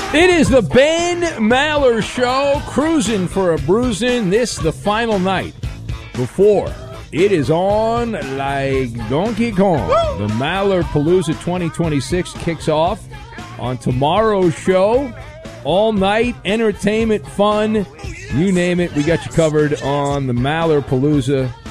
It is the Ben Maller Show, cruising for a bruising. This the final night before it is on like Donkey Kong. Woo! The Maller Palooza 2026 kicks off on tomorrow's show. All night, entertainment, fun, you name it. We got you covered on the Maller Palooza